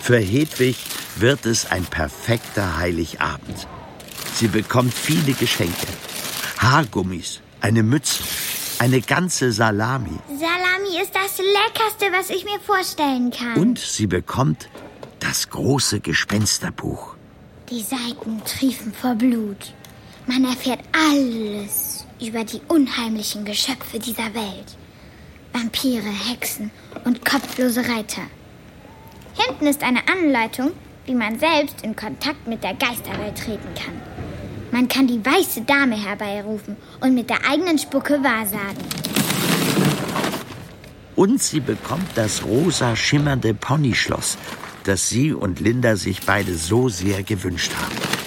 Für Hedwig wird es ein perfekter Heiligabend. Sie bekommt viele Geschenke. Haargummis, eine Mütze, eine ganze Salami. Salami ist das Leckerste, was ich mir vorstellen kann. Und sie bekommt das große Gespensterbuch. Die Seiten triefen vor Blut. Man erfährt alles über die unheimlichen Geschöpfe dieser Welt. Vampire, Hexen und kopflose Reiter. Hinten ist eine Anleitung, wie man selbst in Kontakt mit der Geisterwelt treten kann. Man kann die weiße Dame herbeirufen und mit der eigenen Spucke wahrsagen. Und sie bekommt das rosa schimmernde Ponyschloss, das sie und Linda sich beide so sehr gewünscht haben.